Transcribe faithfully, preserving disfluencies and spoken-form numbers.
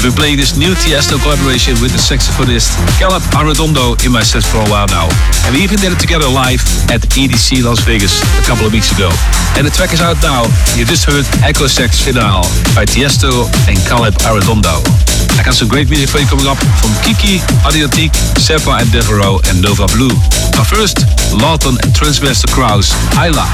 I've been playing this new Tiesto collaboration with the saxophonist Caleb Arredondo in my set for a while now. And we even did it together live at E D C Las Vegas a couple of weeks ago. And the track is out now. You just heard Echo Sax Finale by Tiesto and Caleb Arredondo. I got some great music for you coming up from Kiki, Adiotique, Seppa and Devereaux and Nova Blue. But first, Lawton and Transvester Kraus, Ayla.